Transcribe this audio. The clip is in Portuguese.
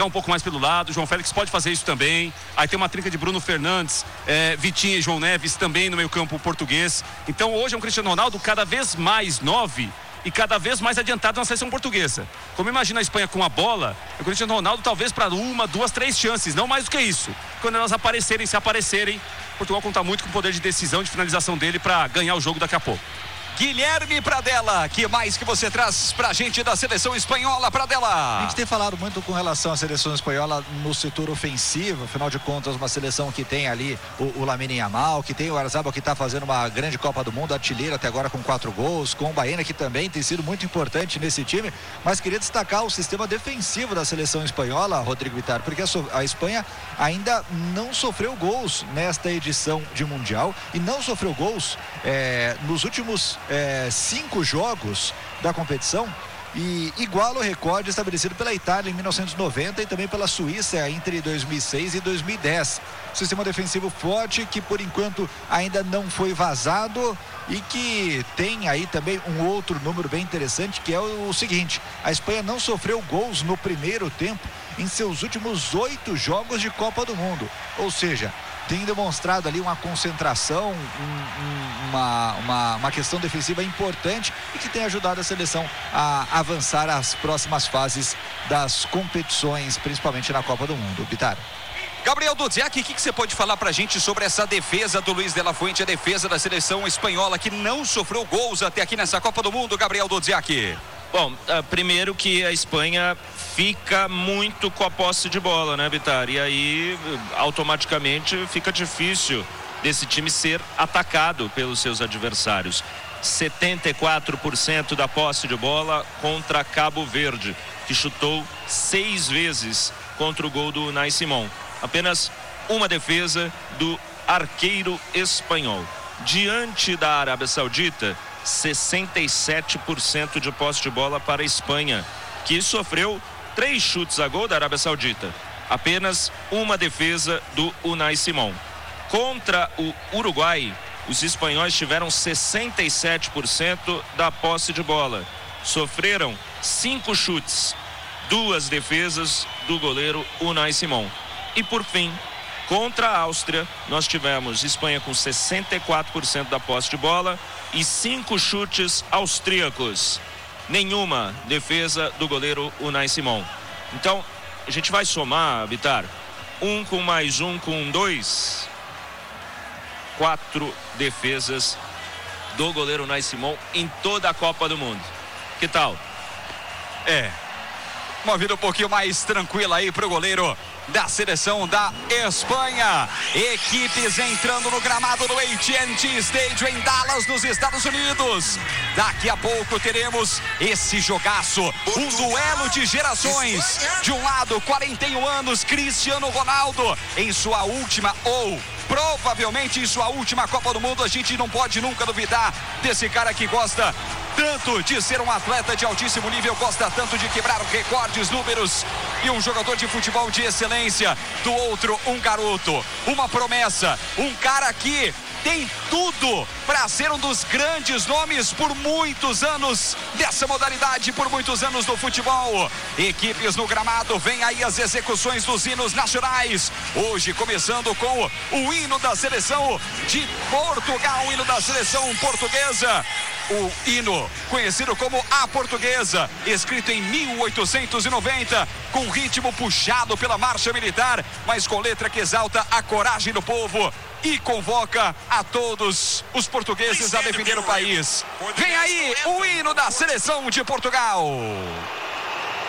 um pouco mais pelo lado. João Félix pode fazer isso também. Aí tem uma trinca de Bruno Fernandes, Vitinha e João Neves também no meio campo português. Então hoje é um Cristiano Ronaldo cada vez mais 9 e cada vez mais adiantado na seleção portuguesa. Como imagina a Espanha com a bola, o Cristiano Ronaldo talvez para 1, 2, 3 chances, não mais do que isso. Quando elas se aparecerem, Portugal conta muito com o poder de decisão, de finalização dele para ganhar o jogo daqui a pouco. Guilherme Pradella, que mais que você traz pra gente da seleção espanhola, Pradella? A gente tem falado muito com relação à seleção espanhola no setor ofensivo, afinal de contas uma seleção que tem ali o Lamine Yamal, que tem o Oyarzabal, que está fazendo uma grande Copa do Mundo, artilheiro até agora com 4 gols, com o Baena, que também tem sido muito importante nesse time, mas queria destacar o sistema defensivo da seleção espanhola, Rodrigo Vitar, porque a Espanha ainda não sofreu gols nesta edição de Mundial e não sofreu gols nos últimos 5 jogos da competição e iguala o recorde estabelecido pela Itália em 1990 e também pela Suíça entre 2006 e 2010. Sistema defensivo forte que por enquanto ainda não foi vazado e que tem aí também um outro número bem interessante, que é o seguinte: a Espanha não sofreu gols no primeiro tempo em seus últimos 8 jogos de Copa do Mundo, ou seja, tem demonstrado ali uma concentração, uma questão defensiva importante e que tem ajudado a seleção a avançar às próximas fases das competições, principalmente na Copa do Mundo. Bitar. Gabriel Dudziak, o que você pode falar pra gente sobre essa defesa do Luiz de la Fuente, a defesa da seleção espanhola que não sofreu gols até aqui nessa Copa do Mundo, Gabriel Dudziak? Bom, primeiro que a Espanha fica muito com a posse de bola, né, Bitar? E aí, automaticamente, fica difícil desse time ser atacado pelos seus adversários. 74% da posse de bola contra Cabo Verde, que chutou 6 vezes contra o gol do Unai Simón. Apenas uma defesa do arqueiro espanhol. Diante da Arábia Saudita, 67% de posse de bola para a Espanha, que sofreu 3 chutes a gol da Arábia Saudita. Apenas uma defesa do Unai Simón. Contra o Uruguai, os espanhóis tiveram 67% da posse de bola. Sofreram 5 chutes, 2 defesas do goleiro Unai Simón. E por fim, contra a Áustria, nós tivemos Espanha com 64% da posse de bola e 5 chutes austríacos. Nenhuma defesa do goleiro Unai Simón. Então, a gente vai somar, Bitar, 1 com mais 1 com 2, 4 defesas do goleiro Unai Simón em toda a Copa do Mundo. Que tal? Uma vida um pouquinho mais tranquila aí pro goleiro da seleção da Espanha. Equipes entrando no gramado do AT&T Stadium em Dallas, nos Estados Unidos. Daqui a pouco teremos esse jogaço, um duelo de gerações. De um lado, 41 anos, Cristiano Ronaldo, em sua última ou provavelmente em sua última Copa do Mundo. A gente não pode nunca duvidar desse cara que gosta tanto de ser um atleta de altíssimo nível, gosta tanto de quebrar recordes, números, e um jogador de futebol de excelência. Do outro, um garoto, uma promessa, um cara que tem tudo para ser um dos grandes nomes por muitos anos dessa modalidade, por muitos anos do futebol. Equipes no gramado, vem aí as execuções dos hinos nacionais. Hoje começando com o hino da seleção de Portugal, o hino da seleção portuguesa. O hino conhecido como A Portuguesa, escrito em 1890, com ritmo puxado pela marcha militar, mas com letra que exalta a coragem do povo e convoca a todos os portugueses a defender o país. Vem aí o hino da seleção de Portugal.